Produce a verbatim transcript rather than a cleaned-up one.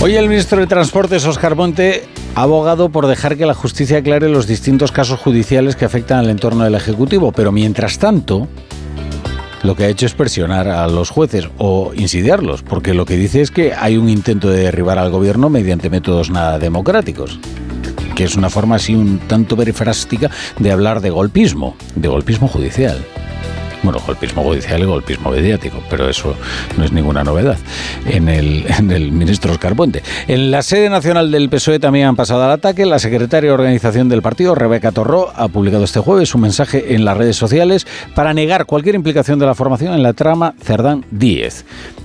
Hoy el ministro de Transportes, Óscar Puente, ha abogado por dejar que la justicia aclare los distintos casos judiciales que afectan al entorno del Ejecutivo, pero mientras tanto lo que ha hecho es presionar a los jueces o insidiarlos, porque lo que dice es que hay un intento de derribar al gobierno mediante métodos nada democráticos, que es una forma así un tanto perifrástica de hablar de golpismo, de golpismo judicial. Bueno, golpismo judicial y golpismo mediático, pero eso no es ninguna novedad en el, en el ministro Óscar Puente. En la sede nacional del P S O E también han pasado al ataque. La secretaria de organización del partido, Rebeca Torró, ha publicado este jueves un mensaje en las redes sociales para negar cualquier implicación de la formación en la trama Cerdán Díez.